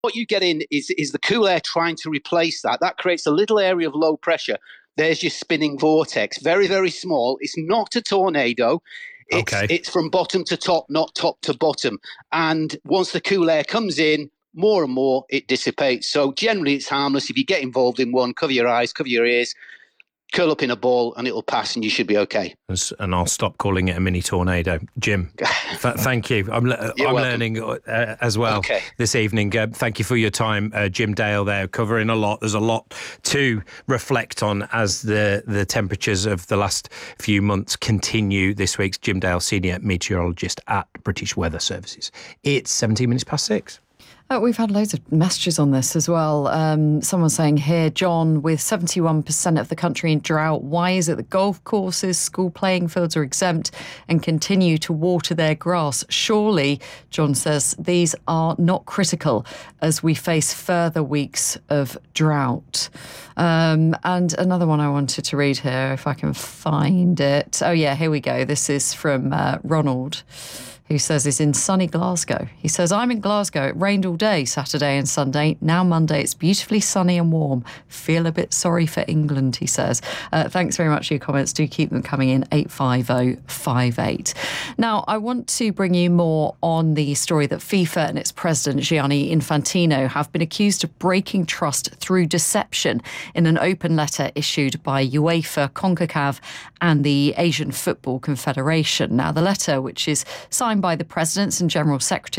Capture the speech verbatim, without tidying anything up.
what you get in is, is the cool air trying to replace that. That creates a little area of low pressure. There's your spinning vortex. Very, very small. It's not a tornado. It's, okay. it's from bottom to top, not top to bottom. And once the cool air comes in, more and more it dissipates. So generally it's harmless. If you get involved in one, cover your eyes, cover your ears, curl up in a ball and it'll pass and you should be okay. And I'll stop calling it a mini tornado. Jim, th- thank you. I'm, le- I'm learning uh, as well okay. this evening. Uh, thank you for your time, uh, Jim Dale there, covering a lot. There's a lot to reflect on as the, the temperatures of the last few months continue. This week's Jim Dale, Senior Meteorologist at British Weather Services. It's seventeen minutes past six. Uh, we've had loads of messages on this as well. Um, someone saying here, John, with seventy-one percent of the country in drought, why is it that golf courses, school playing fields are exempt and continue to water their grass? Surely, John says, these are not critical as we face further weeks of drought. Um, and another one I wanted to read here, if I can find it. Oh, yeah, here we go. This is from uh, Ronald, who says is in sunny Glasgow. He says, I'm in Glasgow. It rained all day, Saturday and Sunday. Now Monday, it's beautifully sunny and warm. Feel a bit sorry for England, he says. Uh, thanks very much for your comments. Do keep them coming in, eight five oh five eight. Now, I want to bring you more on the story that FIFA and its president, Gianni Infantino, have been accused of breaking trust through deception in an open letter issued by UEFA, CONCACAF and the Asian Football Confederation. Now, the letter, which is signed by the presidents and general secretaries